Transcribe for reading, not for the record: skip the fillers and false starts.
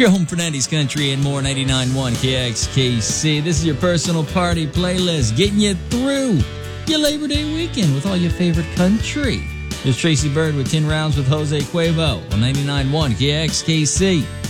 Your home for 90s country and more, 99.1 KXKC. This is your personal party playlist, getting you through your Labor Day weekend with all your favorite country. Here's Tracy Bird with 10 Rounds with Jose Cuervo on 99.1 KXKC.